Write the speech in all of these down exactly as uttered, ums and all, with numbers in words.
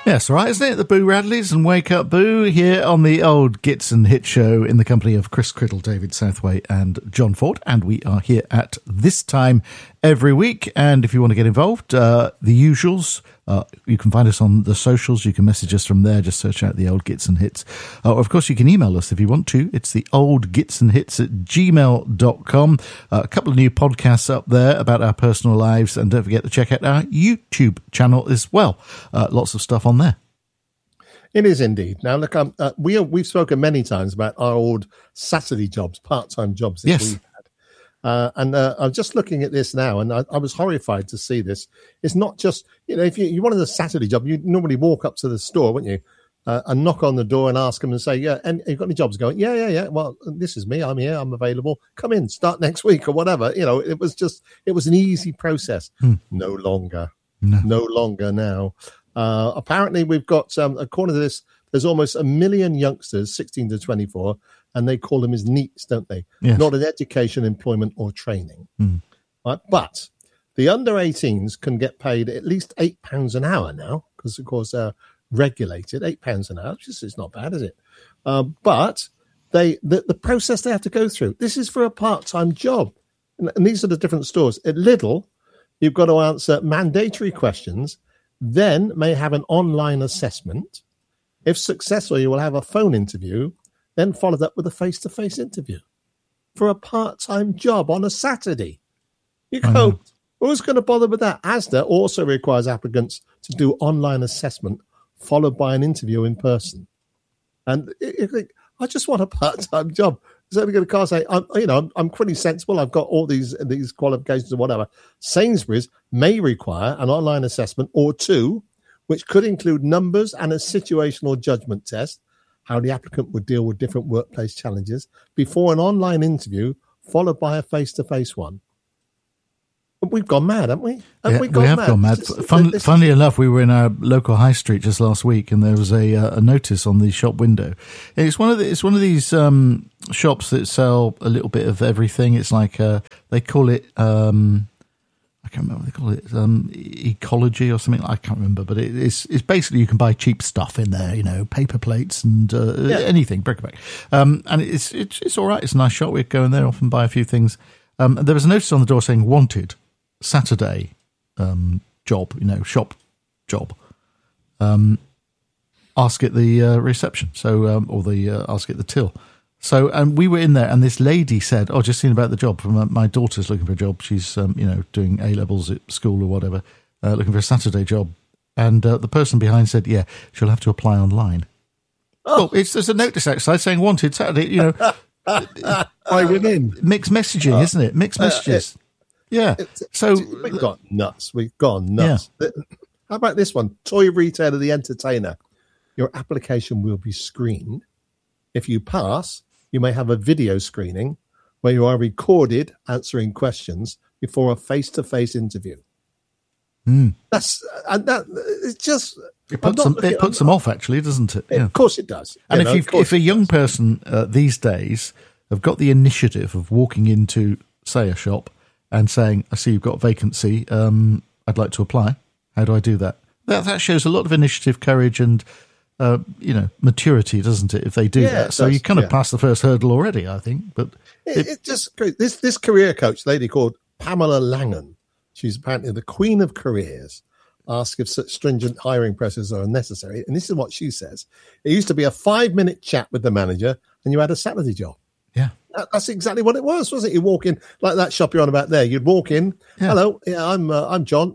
Yes, right, isn't it? The Boo Radleys and Wake Up Boo here on the old Gits and Hit show in the company of Chris Criddle, David Southway and John Ford. And we are here at this time every week. And if you want to get involved, uh, the usuals, uh, you can find us on the socials. You can message us from there. Just search out the old Gits and Hits. Uh, of course, you can email us if you want to. It's the old Gits and Hits at gmail dot com. Uh, a couple of new podcasts up there about our personal lives. And don't forget to check out our YouTube channel as well. Uh, lots of stuff on there. It is indeed. Now, look, um, uh, we are, we've spoken many times about our old Saturday jobs, part-time jobs that yes. we had. Uh, and uh, I'm just looking at this now, and I, I was horrified to see this. It's not just, you know, if you, you wanted a Saturday job, you'd normally walk up to the store, wouldn't you, uh, and knock on the door and ask them and say, yeah, and you've got any jobs going? Yeah, yeah, yeah. Well, this is me. I'm here. I'm available. Come in, start next week or whatever. You know, it was just, it was an easy process. Hmm. No longer. No, no longer now. Uh, apparently, we've got, um, according to this, there's almost a million youngsters, sixteen to twenty-four, and they call them as NEETs, don't they? Yes. Not in education, employment, or training. Mm. Right? But the under eighteens can get paid at least eight pounds an hour now, because, of course, they're regulated. eight pounds an hour, which is it's not bad, is it? Uh, but they the, the process they have to go through, this is for a part-time job. And, and these are the different stores. At Lidl, you've got to answer mandatory questions, then may have an online assessment. If successful, you will have a phone interview, then followed up with a face-to-face interview for a part-time job on a Saturday. You go, who's going to bother with that? Asda also requires applicants to do online assessment followed by an interview in person. And you think, I just want a part-time job. It's only going to cost, say, I'm, you know, I'm, I'm pretty sensible. I've got all these these qualifications or whatever. Sainsbury's may require an online assessment or two, which could include numbers and a situational judgment test, how the applicant would deal with different workplace challenges, before an online interview, followed by a face-to-face one. We've gone mad, haven't we? Have yeah, we, gone we have mad? gone mad. This is, Fun, this funnily is... enough, we were in our local high street just last week, and there was a uh, a notice on the shop window. It's one of the, it's one of these um, shops that sell a little bit of everything. It's like uh, they call it um, I can't remember what they call it um, ecology or something. I can't remember, but it, it's it's basically you can buy cheap stuff in there. You know, paper plates and uh, yeah. anything, bric-a-brac. Um, and it's it's it's all right. It's a nice shop. We'd go in there, often buy a few things. Um, and there was a notice on the door saying "wanted." Saturday um, job, you know, shop job. Um, ask at the uh, reception, so um, or the uh, ask at the till. So, and we were in there, and this lady said, "Oh, just seen about the job. From uh, my daughter's looking for a job. She's, um, you know, doing A levels at school or whatever, uh, looking for a Saturday job." And uh, the person behind said, "Yeah, she'll have to apply online." Oh, well, it's there's a notice outside saying "wanted Saturday." You know, by women. Mixed messaging, uh, isn't it? Mixed messages. Uh, it, Yeah, so we've got nuts. We've gone nuts. Yeah. How about this one? Toy retailer, The Entertainer. Your application will be screened. If you pass, you may have a video screening where you are recorded answering questions before a face-to-face interview. Mm. That's and that. It's just it puts them. It puts them off, actually, doesn't it? Yeah. Of course, it does. And you if know, you if a young does. person uh, these days have got the initiative of walking into, say, a shop and saying, I see you've got a vacancy, um, I'd like to apply. How do I do that? That that shows a lot of initiative, courage and, uh, you know, maturity, doesn't it, if they do yeah, that? So you kind of yeah. passed the first hurdle already, I think. But it, it, it just this this career coach lady called Pamela Langan, she's apparently the queen of careers, asked if such stringent hiring processes are necessary. And this is what she says. It used to be a five-minute chat with the manager and you had a Saturday job. Yeah. That's exactly what it was, wasn't it? You walk in, like that shop you're on about there. You'd walk in, yeah. hello, yeah, I'm uh, I'm John,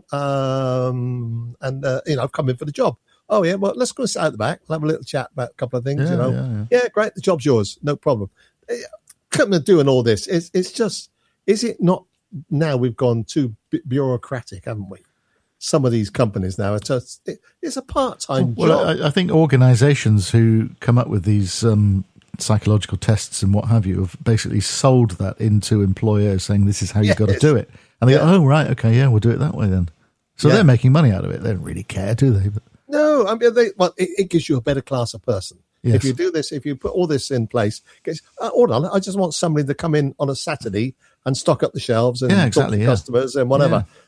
um, and uh, you know I've come in for the job. Oh yeah, well let's go and sit out the back, we'll have a little chat about a couple of things. Yeah, you know, yeah, yeah. yeah, great, the job's yours, no problem. Coming and doing all this, it's it's just, is it not? Now we've gone too bureaucratic, haven't we? Some of these companies now, it's a, it's a part-time well, job. Well, I, I think organisations who come up with these Um, psychological tests and what have you have basically sold that into employers saying this is how you've yes. got to do it. And they yeah. go, oh, right, okay, yeah, we'll do it that way then. So yeah. they're making money out of it. They don't really care, do they? But no, I mean, they, well, it, it gives you a better class of person. Yes. If you do this, if you put all this in place, gets, uh, hold on, I just want somebody to come in on a Saturday and stock up the shelves and yeah, exactly, talk to yeah. customers and whatever.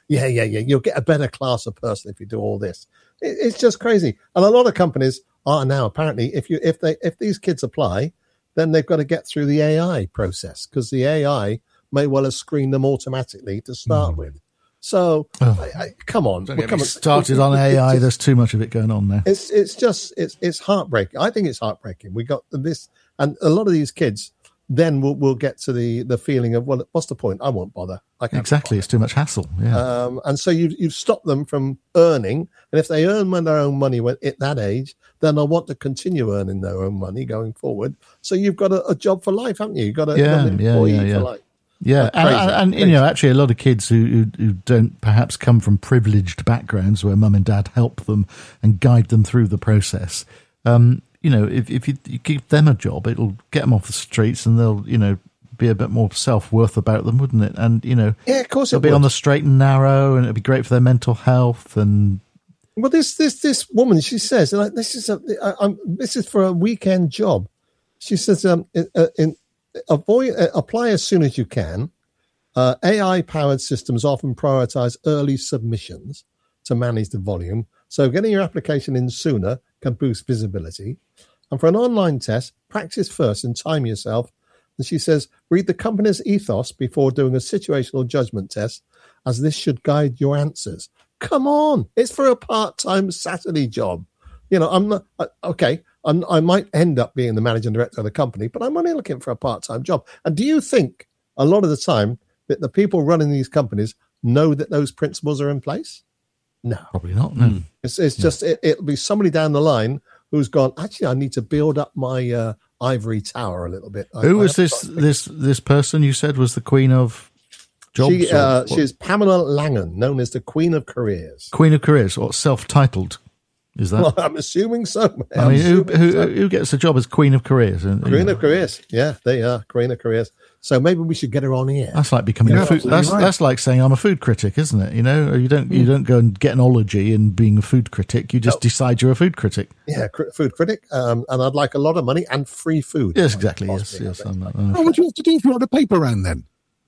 yeah, yeah, yeah. You'll get a better class of person if you do all this. It, it's just crazy. And a lot of companies are now apparently, if you if they if these kids apply, then they've got to get through the A I process because the A I may well have screened them automatically to start mm. with. So, oh. I, I, come on. Don't get me started on A I. Just, There's too much of it going on there. It's it's just, it's it's heartbreaking. I think it's heartbreaking. We got this, and a lot of these kids then will will get to the, the feeling of, well, what's the point? I won't bother. I can't exactly. bother. It's too much hassle. Yeah. Um, and so you've, you've stopped them from earning. And if they earn their own money when, at that age, then they'll want to continue earning their own money going forward. So you've got a, a job for life, haven't you? You've got, a, yeah, got an employee yeah, yeah, yeah. for life. Yeah, and, and, and you know, actually, a lot of kids who, who who don't perhaps come from privileged backgrounds where mum and dad help them and guide them through the process. Um, you know, if if you, you give them a job, it'll get them off the streets, and they'll, you know, be a bit more self-worth about them, wouldn't it? And you know, yeah, of course, they'll it be would. on the straight and narrow, and it'll be great for their mental health. And well, this this this woman, she says, like, this is a I, I'm, this is for a weekend job. She says, um, in, in avoid uh, apply as soon as you can. Uh, A I-powered systems often prioritize early submissions to manage the volume, so getting your application in sooner can boost visibility. And for an online test, practice first and time yourself. And she says, read the company's ethos before doing a situational judgment test, as this should guide your answers. Come on, it's for a part-time Saturday job. You know, I'm not, okay, I'm, I might end up being the managing director of the company, but I'm only looking for a part-time job. And do you think a lot of the time that the people running these companies know that those principles are in place? No. Probably not, no. It's, it's just, it, it'll be somebody down the line who's gone, actually, I need to build up my uh, ivory tower a little bit. Who I, was I this this this person you said was the queen of jobs? She, uh, she's Pamela Langan, known as the Queen of Careers. Queen of Careers, or self-titled, is that? Well, I'm assuming so. Man. I mean, who, who, so. who gets the job as Queen of Careers? Queen you know. of Careers, yeah, they are, Queen of Careers. So maybe we should get her on here. That's like becoming yeah, a food. That's right. That's like saying I'm a food critic, isn't it? You know, you don't you don't go and get an ology and being a food critic. You just no. decide you're a food critic. Yeah, cr- food critic, um, and I'd like a lot of money and free food. Yes, exactly. Yes, yes. I'm not, I'm what would you have to do if you want a paper round then?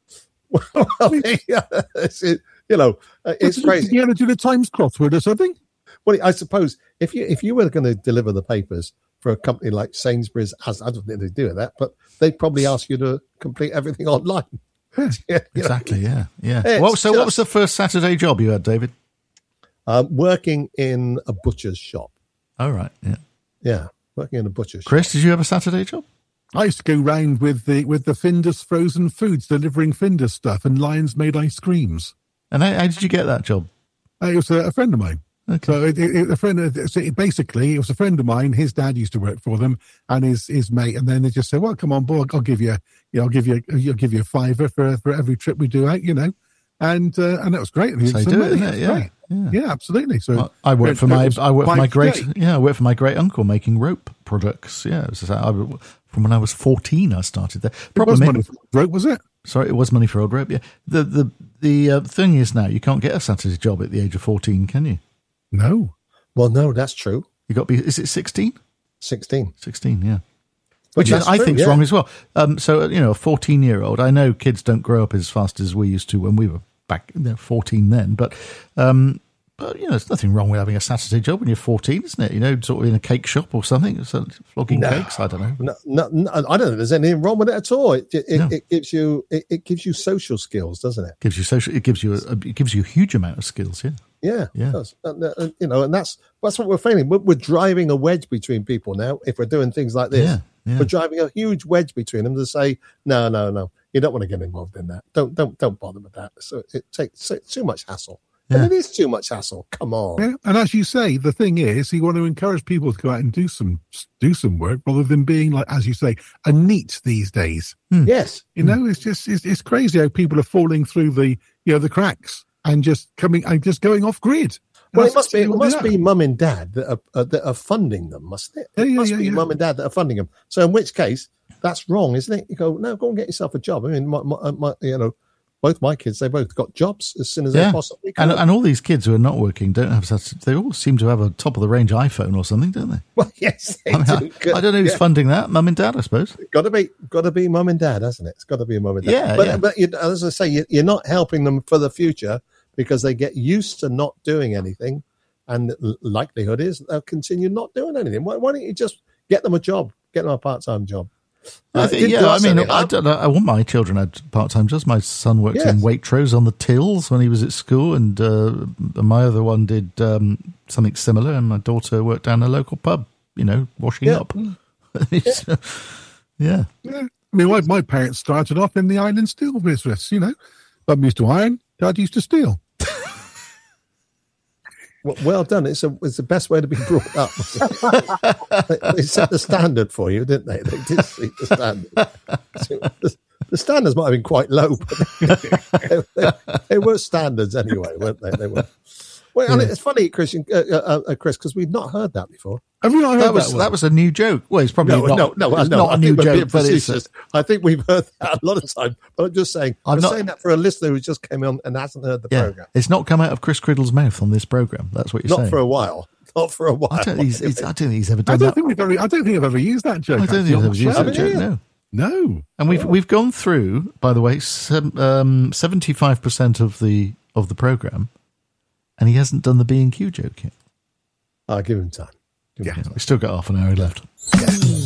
Well, yeah, it's, it, you know, uh, it's crazy. You want to do the Times crossword or something? Well, I suppose if you if you were going to deliver the papers for a company like Sainsbury's, as I don't think they do that, but they'd probably ask you to complete everything online. yeah, exactly. Yeah, yeah. Well, so, just, what was the first Saturday job you had, David? Um, working in a butcher's shop. Oh, right. Yeah, yeah, working in a butcher's Chris, shop. Chris, did you have a Saturday job? I used to go round with the with the Findus frozen foods, delivering Findus stuff, and Lions made ice creams. And how, how did you get that job? Uh, it was a, a friend of mine. Okay. So it, it, a friend, of, so it basically, it was a friend of mine. His dad used to work for them, and his his mate. And then they just said, "Well, come on, boy, I'll give you, you know, I'll give you, I'll give you a fiver for for every trip we do out, you know." And uh, and that was great. So do it, isn't it? Yeah. yeah, yeah, absolutely. So well, I worked for my, I worked for my great, yeah, I worked for my great uncle making rope products. Yeah, it was, I, from when I was fourteen, I started there. Problem it was money for rope, was it? Sorry, it was money for old rope. Yeah. The the the uh, thing is now you can't get a Saturday job at the age of fourteen, can you? No. Well, no, that's true. You got to be. Is it sixteen? Sixteen. Sixteen. Yeah. Which is, I think, is yeah. wrong as well. Um, so you know, a fourteen-year-old. I know kids don't grow up as fast as we used to when we were back, you know, fourteen then. But, um, but you know, there's nothing wrong with having a Saturday job when you're fourteen, isn't it? You know, sort of in a cake shop or something, so flogging no, cakes. I don't know. No, no, no, I don't think there's anything wrong with it at all. It, it, no. it gives you it, it gives you social skills, doesn't it? Gives you social. It gives you a, it gives you a huge amount of skills. Yeah. Yeah, yeah. It does. And, uh, you know, and that's that's what we're failing. We're, we're driving a wedge between people now. If we're doing things like this, yeah, yeah. we're driving a huge wedge between them to say, no, no, no, you don't want to get involved in that. Don't, don't, don't bother with that. So it takes too much hassle. Yeah. And it is too much hassle. Come on. Yeah. And as you say, the thing is, you want to encourage people to go out and do some do some work rather than being like, as you say, a neat these days. Hmm. Yes, you know, it's just it's, it's crazy how people are falling through the you know the cracks. And just coming, and just going off grid. Well, it must be. It must be mum and dad that are uh, that are funding them, mustn't it? Yeah, it yeah, must yeah, be yeah. mum and dad that are funding them. So, in which case, that's wrong, isn't it? You go, no, go and get yourself a job. I mean, my, my, my, you know, both my kids, they both got jobs as soon as yeah. they possibly can. And, and all these kids who are not working don't have such. They all seem to have a top of the range iPhone or something, don't they? Well, yes, they I, mean, do. I, I don't know who's yeah. funding that. Mum and dad, I suppose. Got to be, got to be mum and dad, hasn't it? It's got to be mum and dad. Yeah, but yeah. but you, as I say, you, you're not helping them for the future. because they get used to not doing anything, and the likelihood is they'll continue not doing anything. Why, why don't you just get them a job, get them a part-time job? I think, yeah, I mean, I, don't know, I want my children had part-time jobs. My son worked yes. in Waitrose on the tills when he was at school, and uh, my other one did um, something similar, and my daughter worked down a local pub, you know, washing yeah. up. yeah. yeah. yeah. I mean, my, my parents started off in the iron and steel business, you know. Mum used to iron, Dad used to steal. Well, well done. It's a, it's the best way to be brought up. they, they set the standard for you, didn't they? They did set the standard. So the, the standards might have been quite low, but they, they, they were standards anyway, weren't they? They were. Well, and it's funny, Christian, uh, uh, uh, Chris, because we've not heard that before. Have you not heard that? Was, that, that was a new joke. Well, it's probably no, not. No, no, it's no, not I a new joke, but it's. Just, I think we've heard that a lot of times. But I'm just saying, I'm, I'm not, saying that for a listener who just came on and hasn't heard the yeah, program. It's not come out of Chris Criddle's mouth on this program. That's what you're not saying. Not for a while. Not for a while. I don't think he's, he's, I don't think he's ever done I don't that. Think we've ever, I don't think I've ever used that joke. I don't think I've ever used that joke. No. No. And we've oh. we've gone through, by the way, um, seventy-five percent of the of the program, and he hasn't done the B and Q joke yet. I'll give him time. Give yeah, him time. We've still got half an hour left. Yeah.